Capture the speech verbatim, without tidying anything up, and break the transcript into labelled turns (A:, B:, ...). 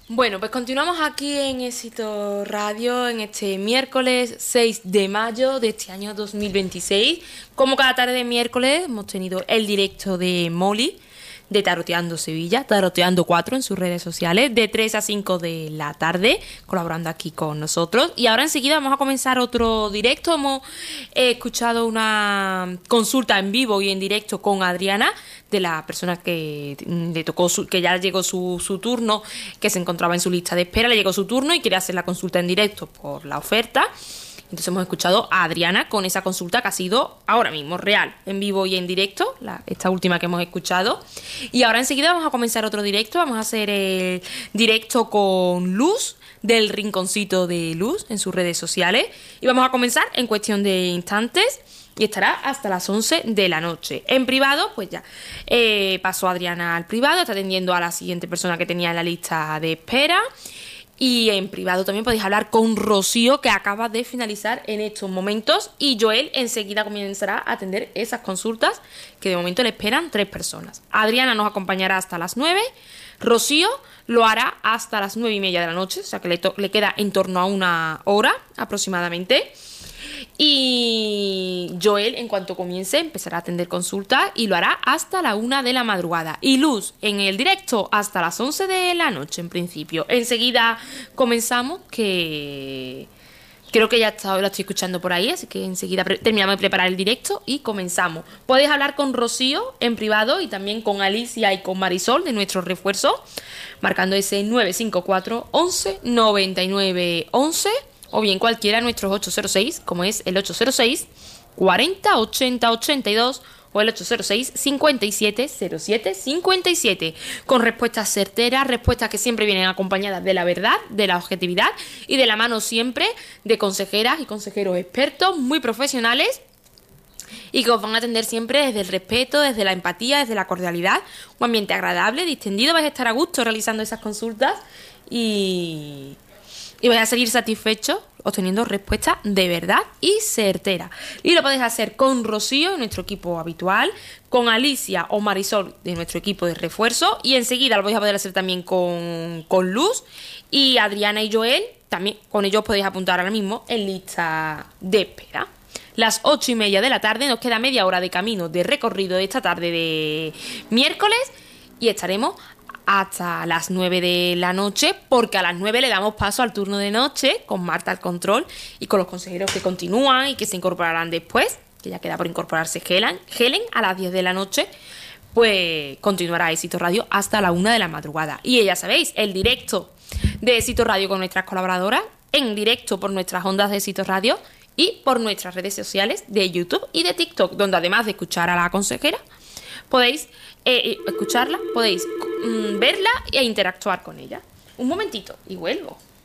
A: Bueno, pues continuamos aquí en Éxito Radio en este miércoles seis de mayo de este año dos mil veintiséis. Como cada tarde de miércoles hemos tenido el directo de Molly, de Taroteando Sevilla, Taroteando cuatro en sus redes sociales, de tres a cinco de la tarde, colaborando aquí con nosotros. Y ahora enseguida vamos a comenzar otro directo. Hemos eh, escuchado una consulta en vivo y en directo con Adriana, de la persona que le tocó su, que ya llegó su, su turno, que se encontraba en su lista de espera, le llegó su turno y quería hacer la consulta en directo por la oferta. Entonces hemos escuchado a Adriana con esa consulta que ha sido ahora mismo real, en vivo y en directo, la, esta última que hemos escuchado. Y ahora enseguida vamos a comenzar otro directo. Vamos a hacer el directo con Luz, del Rinconcito de Luz, en sus redes sociales. Y vamos a comenzar en cuestión de instantes. Y estará hasta las once de la noche. En privado, pues ya eh, pasó Adriana al privado, está atendiendo a la siguiente persona que tenía en la lista de espera. Y en privado también podéis hablar con Rocío, que acaba de finalizar en estos momentos. Y Joel enseguida comenzará a atender esas consultas, que de momento le esperan tres personas. Adriana nos acompañará hasta las nueve. Rocío lo hará hasta las nueve y media de la noche, o sea que le, to- le queda en torno a una hora aproximadamente. Y Joel, en cuanto comience, empezará a atender consultas y lo hará hasta la una de la madrugada. Y Luz, en el directo, hasta las once de la noche, en principio. Enseguida comenzamos, que creo que ya está, lo estoy escuchando por ahí, así que enseguida pre- terminamos de preparar el directo y comenzamos. Podéis hablar con Rocío en privado y también con Alicia y con Marisol, de nuestro refuerzo, marcando ese nueve cinco cuatro once noventa y nueve once. O bien cualquiera de nuestros ocho cero seis, como es el ocho cero seis cuarenta ochenta ochenta y dos o el ocho cero seis cincuenta y siete cero siete cincuenta y siete, con respuestas certeras, respuestas que siempre vienen acompañadas de la verdad, de la objetividad y de la mano siempre de consejeras y consejeros expertos muy profesionales, y que os van a atender siempre desde el respeto, desde la empatía, desde la cordialidad, un ambiente agradable, distendido. Vais a estar a gusto realizando esas consultas y... y vais a seguir satisfechos obteniendo respuestas de verdad y certera. Y lo podéis hacer con Rocío, nuestro equipo habitual, con Alicia o Marisol, de nuestro equipo de refuerzo, y enseguida lo vais a poder hacer también con, con Luz y Adriana y Joel. También con ellos podéis apuntar ahora mismo en lista de espera. Las ocho y media de la tarde, nos queda media hora de camino de recorrido de esta tarde de miércoles y estaremos hasta las nueve de la noche, porque a las nueve le damos paso al turno de noche con Marta al control y con los consejeros que continúan y que se incorporarán después, que ya queda por incorporarse Helen. Helen a las diez de la noche, pues continuará Éxito Radio hasta la una de la madrugada. Y ya sabéis, el directo de Éxito Radio con nuestras colaboradoras, en directo por nuestras ondas de Éxito Radio y por nuestras redes sociales de YouTube y de TikTok, donde además de escuchar a la consejera, podéis eh, escucharla, podéis mm, verla e interactuar con ella. Un momentito y vuelvo.